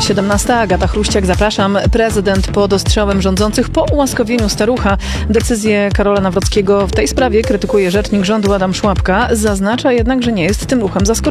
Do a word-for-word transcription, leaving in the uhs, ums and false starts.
siedemnasta. Agata Chruściak, zapraszam. Prezydent pod ostrzałem rządzących po ułaskawieniu starucha. Decyzję Karola Nawrockiego w tej sprawie krytykuje rzecznik rządu Adam Szłapka. Zaznacza jednak, że nie jest tym ruchem zaskoczony.